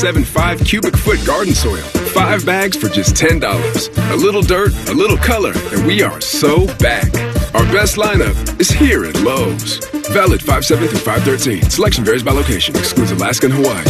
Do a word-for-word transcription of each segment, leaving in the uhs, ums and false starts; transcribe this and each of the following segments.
seven five cubic foot garden soil. Five bags for just ten dollars. A little dirt, a little color, and we are so back. Our best lineup is here at Lowe's. Valid five seven through five thirteen. Selection varies by location. Excludes Alaska and Hawaii.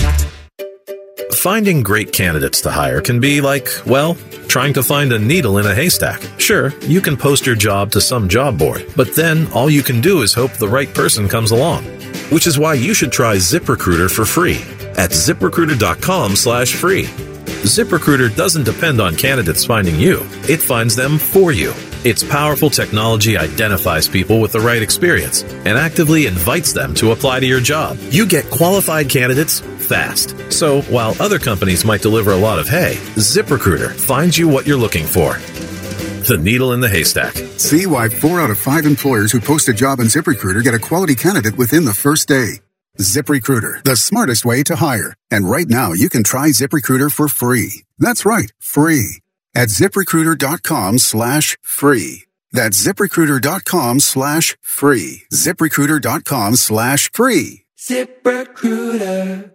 Finding great candidates to hire can be like, well, trying to find a needle in a haystack. Sure, you can post your job to some job board, but then all you can do is hope the right person comes along. Which is why you should try ZipRecruiter for free at ZipRecruiter.com slash free. ZipRecruiter doesn't depend on candidates finding you. It finds them for you. Its powerful technology identifies people with the right experience and actively invites them to apply to your job. You get qualified candidates fast. So while other companies might deliver a lot of hay, ZipRecruiter finds you what you're looking for. The needle in the haystack. See why four out of five employers who post a job on ZipRecruiter get a quality candidate within the first day. ZipRecruiter, the smartest way to hire. And right now, you can try ZipRecruiter for free. That's right, free. At ZipRecruiter.com slash free. That's ZipRecruiter.com slash free. ZipRecruiter.com slash free. ZipRecruiter.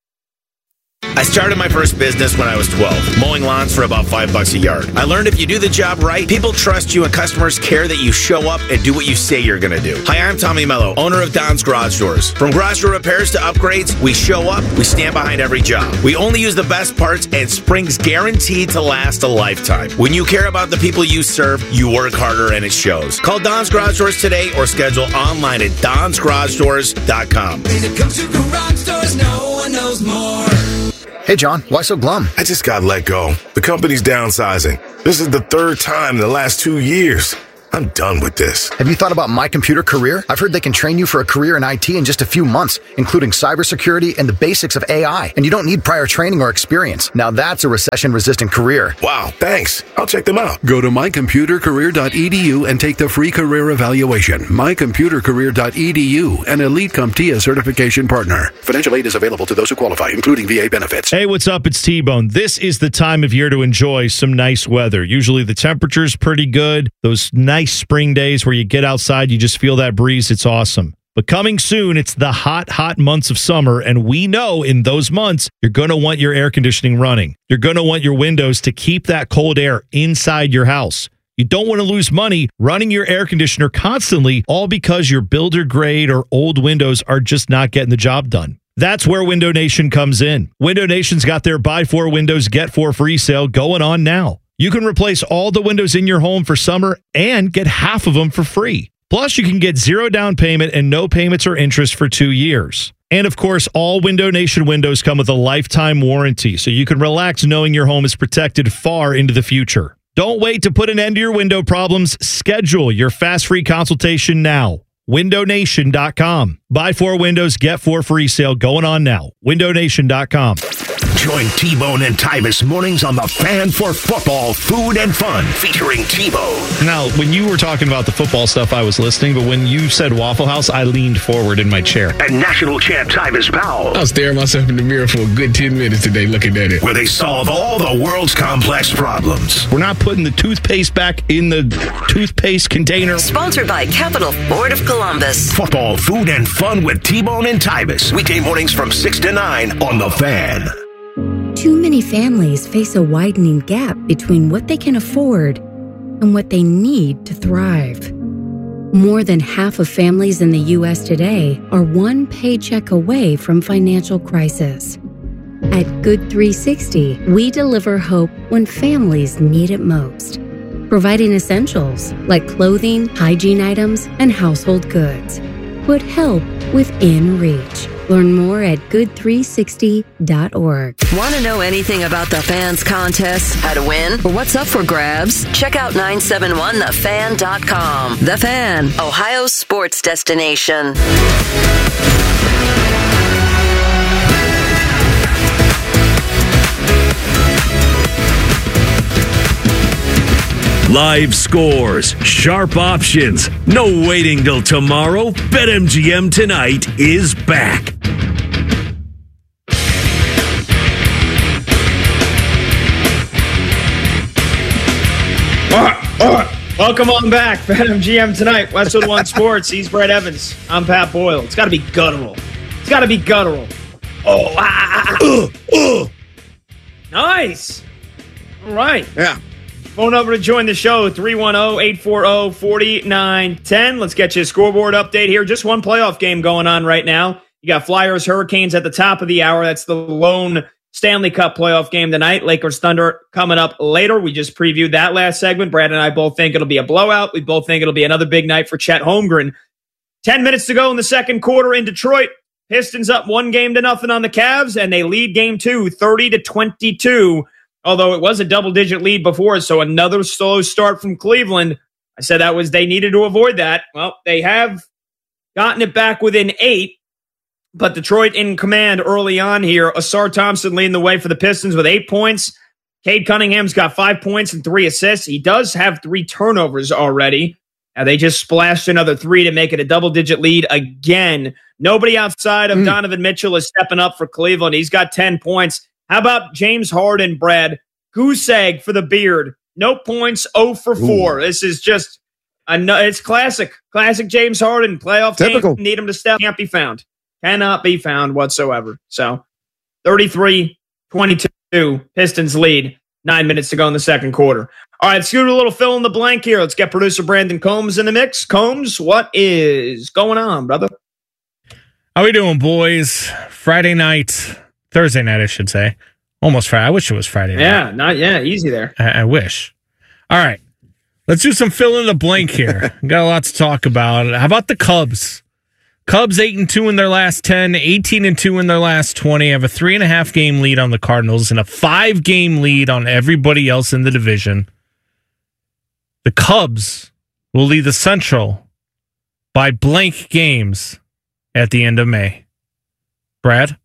I started my first business when I was twelve, mowing lawns for about five bucks a yard. I learned if you do the job right, people trust you and customers care that you show up and do what you say you're going to do. Hi, I'm Tommy Mello, owner of Don's Garage Doors. From garage door repairs to upgrades, we show up, we stand behind every job. We only use the best parts and spring's guaranteed to last a lifetime. When you care about the people you serve, you work harder and it shows. Call Don's Garage Doors today or schedule online at dons garage doors dot com. When it comes to garage doors, no one knows more. Hey, John, why so glum? I just got let go. The company's downsizing. This is the third time in the last two years. I'm done with this. Have you thought about My Computer Career? I've heard they can train you for a career in I T in just a few months, including cybersecurity and the basics of A I. And you don't need prior training or experience. Now that's a recession-resistant career. Wow, thanks. I'll check them out. Go to my computer career dot e d u and take the free career evaluation. my computer career dot e d u, an Elite CompTIA certification partner. Financial aid is available to those who qualify, including V A benefits. Hey, what's up? It's T-Bone. This is the time of year to enjoy some nice weather. Usually the temperature's pretty good. Those nice spring days where you get outside, you just feel that breeze. It's awesome. But coming soon, it's the hot, hot months of summer, and we know in those months, you're going to want your air conditioning running. You're going to want your windows to keep that cold air inside your house. You don't want to lose money running your air conditioner constantly, all because your builder grade or old windows are just not getting the job done. That's where Window Nation comes in. Window Nation's got their buy four windows, get four free sale going on now. You can replace all the windows in your home for summer and get half of them for free. Plus, you can get zero down payment and no payments or interest for two years. And of course, all Window Nation windows come with a lifetime warranty, so you can relax knowing your home is protected far into the future. Don't wait to put an end to your window problems. Schedule your fast free consultation now. window nation dot com. Buy four windows, get four free sale going on now. window nation dot com. Join T-Bone and Tyvis mornings on The Fan for football, food, and fun, featuring T-Bone. Now, when you were talking about the football stuff, I was listening, but when you said Waffle House, I leaned forward in my chair. And national champ Tyvis Powell. I was staring myself in the mirror for a good ten minutes today looking at it. Where they solve all the world's complex problems. We're not putting the toothpaste back in the toothpaste container. Sponsored by Capital Ford of Columbus. Football, food, and fun with T-Bone and Tyvis. Weekday mornings from six to nine on The Fan. Too many families face a widening gap between what they can afford and what they need to thrive. More than half of families in the U S today are one paycheck away from financial crisis. At Good three sixty, we deliver hope when families need it most, providing essentials like clothing, hygiene items, and household goods. Put help within reach. Learn more at good three sixty dot org. Want to know anything about the Fan's contest, how to win, or what's up for grabs? Check out nine seven one the fan dot com. The Fan, Ohio's sports destination. Live scores, sharp options, no waiting till tomorrow. BetMGM tonight is back. All right, all right. Welcome on back. BetMGM tonight, Westwood One Sports. He's Brett Evans. I'm Pat Boyle. It's got to be guttural. It's got to be guttural. Oh, ah, uh, uh. Nice. All right. Yeah. Phone number to join the show, three one zero, eight four zero, four nine one zero. Let's get you a scoreboard update here. Just one playoff game going on right now. You got Flyers, Hurricanes at the top of the hour. That's the lone Stanley Cup playoff game tonight. Lakers, Thunder coming up later. We just previewed that last segment. Brad and I both think it'll be a blowout. We both think it'll be another big night for Chet Holmgren. Ten minutes to go in the second quarter in Detroit. Pistons up one game to nothing on the Cavs, and they lead game two, thirty to twenty-two. Although it was a double-digit lead before, so another slow start from Cleveland. I said that was they needed to avoid that. Well, they have gotten it back within eight, but Detroit in command early on here. Asar Thompson leading the way for the Pistons with eight points. Cade Cunningham's got five points and three assists. He does have three turnovers already. Now they just splashed another three to make it a double-digit lead again. Nobody outside of mm. Donovan Mitchell is stepping up for Cleveland. He's got ten points. How about James Harden, Brad? Goose egg for the beard. No points, zero for four. Ooh. This is just, a, it's classic. Classic James Harden. Playoff Typical. Game, need him to step. Can't be found. Cannot be found whatsoever. So, thirty-three twenty-two, Pistons lead. Nine minutes to go in the second quarter. All right, let's do a little fill in the blank here. Let's get producer Brandon Combs in the mix. Combs, what is going on, brother? How we doing, boys? Friday night. Thursday night, I should say. Almost Friday. I wish it was Friday night. Yeah, not yeah, easy there. I, I wish. All right. Let's do some fill in the blank here. Got a lot to talk about. How about the Cubs? Cubs eight and two in their last ten, eighteen and two in their last twenty. Have a three and a half game lead on the Cardinals and a five game lead on everybody else in the division. The Cubs will lead the Central by blank games at the end of May. Brad?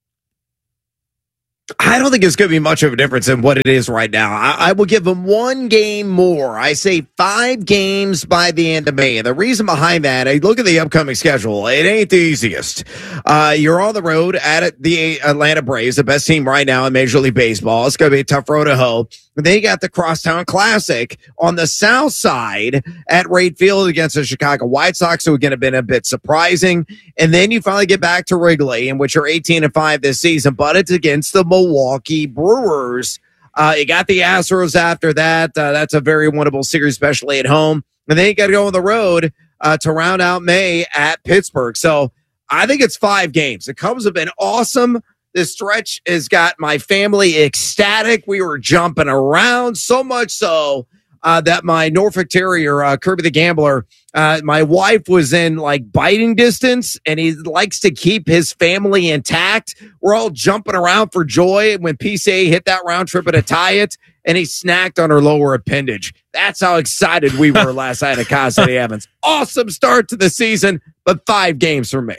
I don't think it's going to be much of a difference in what it is right now. I, I will give them one game more. I say five games by the end of May. And the reason behind that, I look at the upcoming schedule. It ain't the easiest. Uh, you're on the road at the Atlanta Braves, the best team right now in Major League Baseball. It's going to be a tough road to hoe. They got the Crosstown Classic on the south side at Wright Field against the Chicago White Sox, who are going to have been a bit surprising. And then you finally get back to Wrigley, in which are eighteen and five this season, but it's against the Milwaukee Brewers. Uh, you got the Astros after that. Uh, that's a very winnable series, especially at home. And then you got to go on the road uh, to round out May at Pittsburgh. So I think it's five games. The Cubs have been awesome. This stretch has got my family ecstatic. We were jumping around so much so uh, that my Norfolk Terrier, uh, Kirby the Gambler, uh, my wife was in like biting distance, and he likes to keep his family intact. We're all jumping around for joy when P C A hit that round trip to tie it, and he snacked on her lower appendage. That's how excited we were last night at Casa de Evans. Awesome start to the season, but five games for me.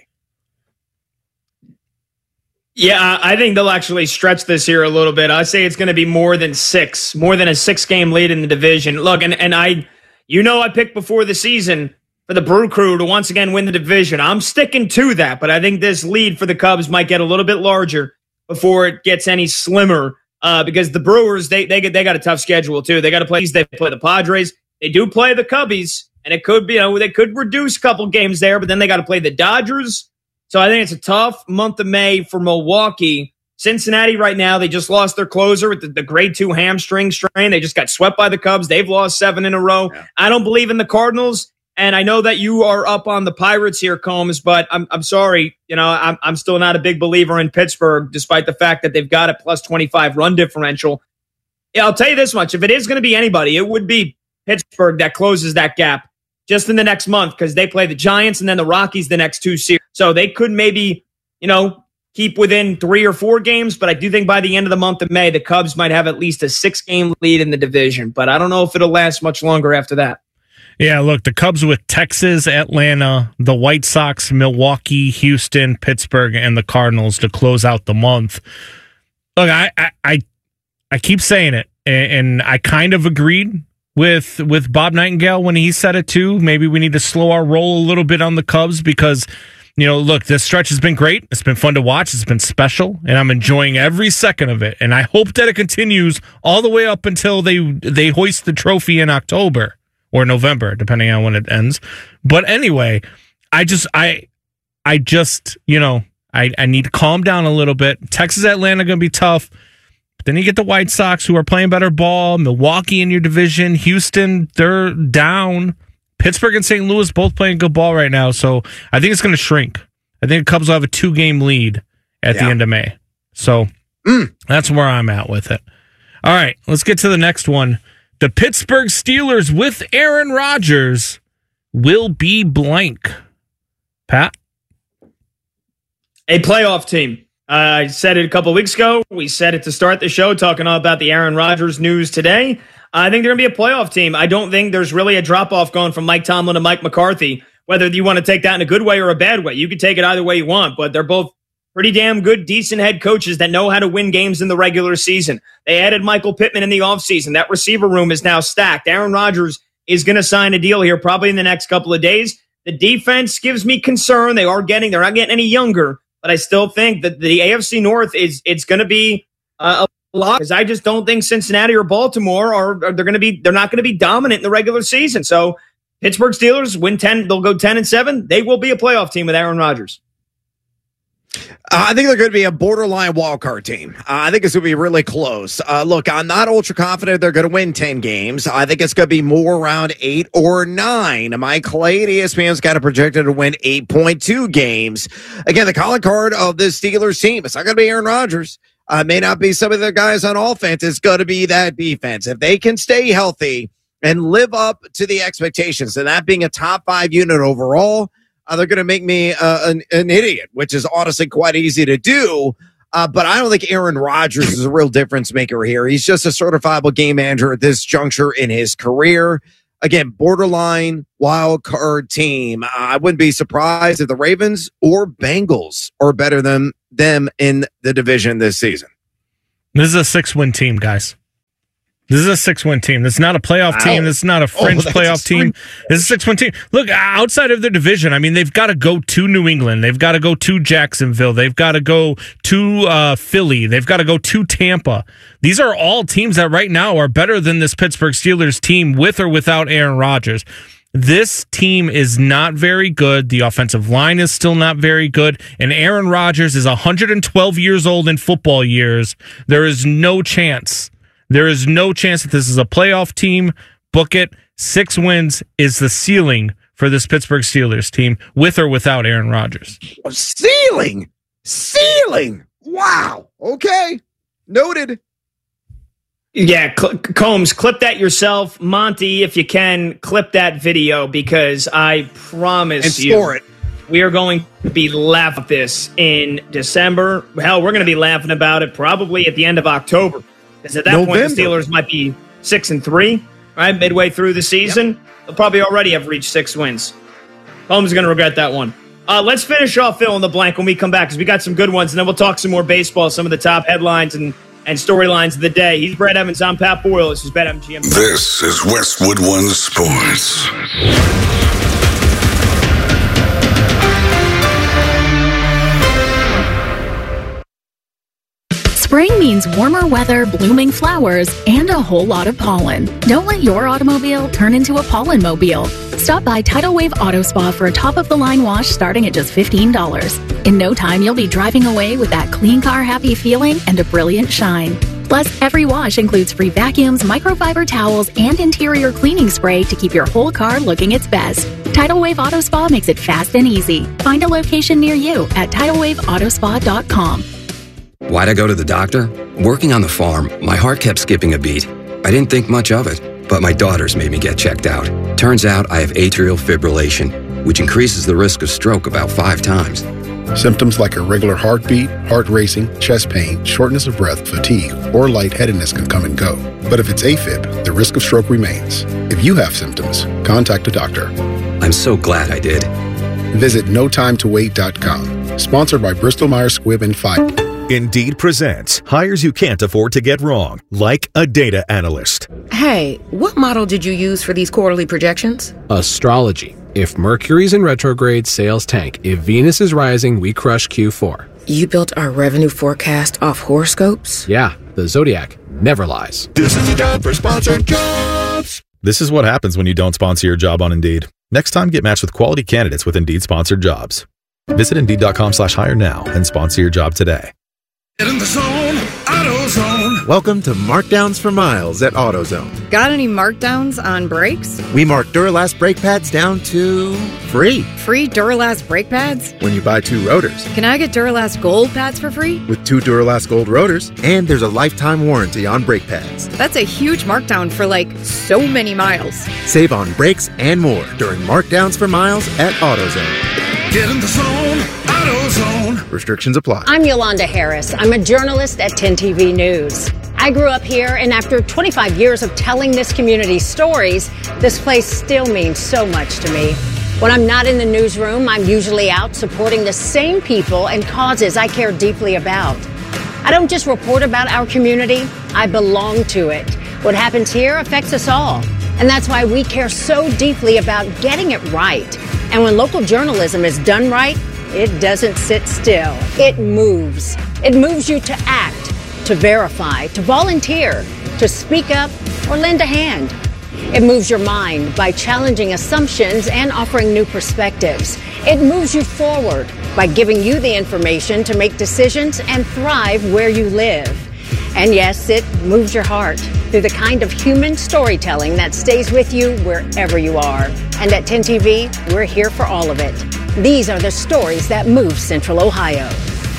Yeah, I think they'll actually stretch this here a little bit. I say it's going to be more than six, more than a six-game lead in the division. Look, and, and I, you know, I picked before the season for the Brew Crew to once again win the division. I'm sticking to that, but I think this lead for the Cubs might get a little bit larger before it gets any slimmer. Uh, because the Brewers, they they get they got a tough schedule too. They got to play. They play the Padres. They do play the Cubbies, and it could be, you know, they could reduce a couple games there, but then they got to play the Dodgers. So I think it's a tough month of May for Milwaukee. Cincinnati right now, they just lost their closer with the, the grade two hamstring strain. They just got swept by the Cubs. They've lost seven in a row. Yeah. I don't believe in the Cardinals, and I know that you are up on the Pirates here, Combs, but I'm I'm sorry. You know, I'm I'm still not a big believer in Pittsburgh, despite the fact that they've got a plus twenty-five run differential. Yeah, I'll tell you this much. If it is going to be anybody, it would be Pittsburgh that closes that gap just in the next month, because they play the Giants and then the Rockies the next two series. So they could maybe, you know, keep within three or four games, but I do think by the end of the month of May, the Cubs might have at least a six-game lead in the division. But I don't know if it'll last much longer after that. Yeah, look, the Cubs with Texas, Atlanta, the White Sox, Milwaukee, Houston, Pittsburgh, and the Cardinals to close out the month. Look, I I, I, I keep saying it, and, and I kind of agreed with with Bob Nightingale when he said it too. Maybe we need to slow our roll a little bit on the Cubs because, you know, look, this stretch has been great. It's been fun to watch. It's been special, and I'm enjoying every second of it. And I hope that it continues all the way up until they they hoist the trophy in October or November, depending on when it ends. But anyway, I just I I just, you know, I, I need to calm down a little bit. Texas, Atlanta going to be tough. But then you get the White Sox, who are playing better ball. Milwaukee in your division. Houston, they're down. Pittsburgh and Saint Louis both playing good ball right now. So I think it's going to shrink. I think the Cubs will have a two-game lead at yeah. the end of May. So mm. that's where I'm at with it. All right, let's get to the next one. The Pittsburgh Steelers with Aaron Rodgers will be blank. Pat? A playoff team. Uh, I said it a couple weeks ago. We said it to start the show, talking all about the Aaron Rodgers news today. I think they're going to be a playoff team. I don't think there's really a drop-off going from Mike Tomlin to Mike McCarthy, whether you want to take that in a good way or a bad way. You could take it either way you want, but they're both pretty damn good, decent head coaches that know how to win games in the regular season. They added Michael Pittman in the offseason. That receiver room is now stacked. Aaron Rodgers is going to sign a deal here probably in the next couple of days. The defense gives me concern. They are getting, they're not getting any younger, but I still think that the A F C North is, it's going to be uh, a lot, because I just don't think Cincinnati or Baltimore are, are they're going to be, they're not going to be dominant in the regular season. So Pittsburgh Steelers win ten, they'll go ten and seven. They will be a playoff team with Aaron Rodgers. Uh, I think they're going to be a borderline wildcard team. Uh, I think it's going to be really close. Uh, look, I'm not ultra confident they're going to win ten games. I think it's going to be more around eight or nine. Mike Clay at E S P N's got it projected to win eight point two games. Again, the calling card of this Steelers team, it's not going to be Aaron Rodgers. Uh, may not be some of the guys on offense. It's going to be that defense. If they can stay healthy and live up to the expectations, and that being a top five unit overall, Uh, they're going to make me uh, an, an idiot, which is honestly quite easy to do. Uh, but I don't think Aaron Rodgers is a real difference maker here. He's just a certifiable game manager at this juncture in his career. Again, borderline wild card team. Uh, I wouldn't be surprised if the Ravens or Bengals are better than them in the division this season. This is a six-win team, guys. This is a six-win team. This is not a playoff wow. team. This is not a fringe oh, playoff team. This is a six-win team. Look, outside of their division, I mean, they've got to go to New England. They've got to go to Jacksonville. They've got to go to uh, Philly. They've got to go to Tampa. These are all teams that right now are better than this Pittsburgh Steelers team with or without Aaron Rodgers. This team is not very good. The offensive line is still not very good. And Aaron Rodgers is one hundred twelve years old in football years. There is no chance. There is no chance that this is a playoff team. Book it. Six wins is the ceiling for this Pittsburgh Steelers team, with or without Aaron Rodgers. Ceiling? Ceiling? Wow. Okay. Noted. Yeah, Cl- Combs, clip that yourself. Monty, if you can, clip that video, because I promise and you. Score it. We are going to be laughing at this in December. Hell, we're going to be laughing about it probably at the end of October. Because at that November. point, the Steelers might be six and three, right? Midway through the season, yep. They'll probably already have reached six wins. Holmes is going to regret that one. Uh, let's finish off fill in the blank when we come back, because we got some good ones, and then we'll talk some more baseball, some of the top headlines and, and storylines of the day. He's Brett Evans. I'm Pat Boyle. This is BetMGM. This is Westwood One Sports. Spring means warmer weather, blooming flowers, and a whole lot of pollen. Don't let your automobile turn into a pollen mobile. Stop by Tidal Wave Auto Spa for a top-of-the-line wash starting at just fifteen dollars. In no time, you'll be driving away with that clean car happy feeling and a brilliant shine. Plus, every wash includes free vacuums, microfiber towels, and interior cleaning spray to keep your whole car looking its best. Tidal Wave Auto Spa makes it fast and easy. Find a location near you at tidal wave auto spa dot com. Why'd I go to the doctor? Working on the farm, my heart kept skipping a beat. I didn't think much of it, but my daughters made me get checked out. Turns out I have atrial fibrillation, which increases the risk of stroke about five times. Symptoms like irregular heartbeat, heart racing, chest pain, shortness of breath, fatigue, or lightheadedness can come and go. But if it's AFib, the risk of stroke remains. If you have symptoms, contact a doctor. I'm so glad I did. Visit no time to wait dot com. Sponsored by Bristol Myers Squibb and Pfizer. Indeed presents hires you can't afford to get wrong, like a data analyst. Hey, what model did you use for these quarterly projections? Astrology. If Mercury's in retrograde, sales tank. If Venus is rising, we crush Q four. You built our revenue forecast off horoscopes? Yeah, the Zodiac never lies. This is the time for sponsored jobs. This is what happens when you don't sponsor your job on Indeed. Next time, get matched with quality candidates with Indeed sponsored jobs. Visit Indeed.com slash hire now and sponsor your job today. Get in the zone, AutoZone. Welcome to Markdowns for Miles at AutoZone. Got any markdowns on brakes? We mark Duralast brake pads down to free. Free Duralast brake pads? When you buy two rotors. Can I get Duralast Gold pads for free? With two Duralast Gold rotors, and there's a lifetime warranty on brake pads. That's a huge markdown for like so many miles. Save on brakes and more during Markdowns for Miles at AutoZone. Get in the zone, AutoZone. Restrictions apply. I'm Yolanda Harris. I'm a journalist at ten T V News. I grew up here, and after twenty-five years of telling this community stories, this place still means so much to me. When I'm not in the newsroom, I'm usually out supporting the same people and causes I care deeply about. I don't just report about our community, I belong to it. What happens here affects us all, and that's why we care so deeply about getting it right. And when local journalism is done right, it doesn't sit still. It moves. It moves you to act, to verify, to volunteer, to speak up, or lend a hand. It moves your mind by challenging assumptions and offering new perspectives. It moves you forward by giving you the information to make decisions and thrive where you live. And yes, it moves your heart through the kind of human storytelling that stays with you wherever you are. And at ten T V, we're here for all of it. These are the stories that move Central Ohio.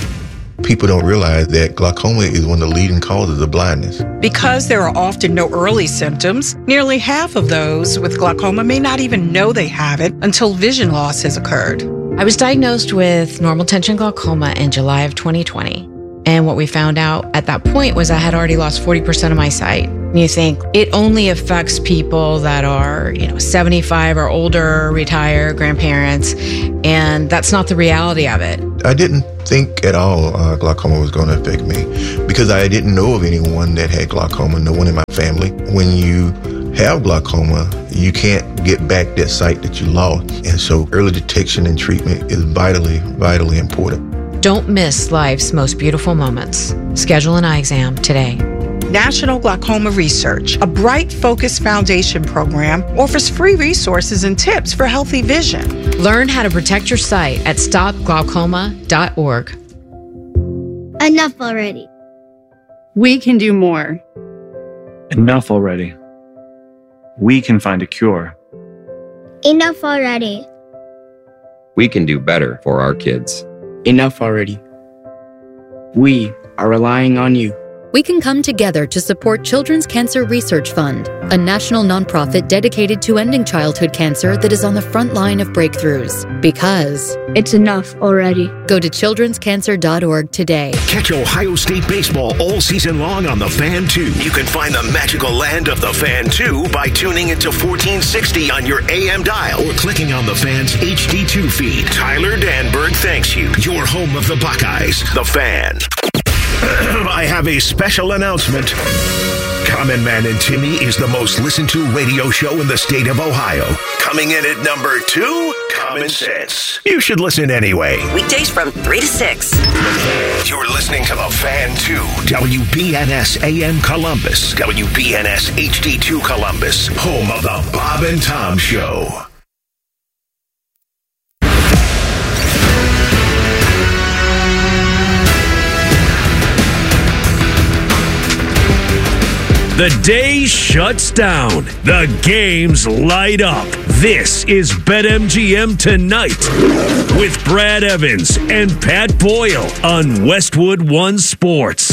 People don't realize that glaucoma is one of the leading causes of blindness. Because there are often no early symptoms, nearly half of those with glaucoma may not even know they have it until vision loss has occurred. I was diagnosed with normal tension glaucoma in July of twenty twenty. And what we found out at that point was I had already lost forty percent of my sight. And you think it only affects people that are, you know, seventy-five or older, retired, grandparents, and that's not the reality of it. I didn't think at all uh, glaucoma was going to affect me because I didn't know of anyone that had glaucoma, no one in my family. When you have glaucoma, you can't get back that sight that you lost. And so early detection and treatment is vitally, vitally important. Don't miss life's most beautiful moments. Schedule an eye exam today. National Glaucoma Research, a Bright Focus Foundation program, offers free resources and tips for healthy vision. Learn how to protect your sight at stop glaucoma dot org. Enough already. We can do more. Enough already. We can find a cure. Enough already. We can do better for our kids. Enough already. We are relying on you. We can come together to support Children's Cancer Research Fund, a national nonprofit dedicated to ending childhood cancer that is on the front line of breakthroughs. Because it's enough already. Go to children's cancer dot org today. Catch Ohio State baseball all season long on The Fan two. You can find the magical land of The Fan two by tuning into fourteen sixty on your A M dial or clicking on The Fan's H D two feed. Tyler Danberg thanks you. Your home of the Buckeyes, The Fan. I have a special announcement. Common Man and Timmy is the most listened to radio show in the state of Ohio. Coming in at number two, Common Sense. You should listen anyway. Weekdays from three to six. You're listening to The Fan two, W B N S A M Columbus, W B N S H D two Columbus, home of the Bob and Tom Show. The day shuts down. The games light up. This is BetMGM Tonight with Brad Evans and Pat Boyle on Westwood One Sports.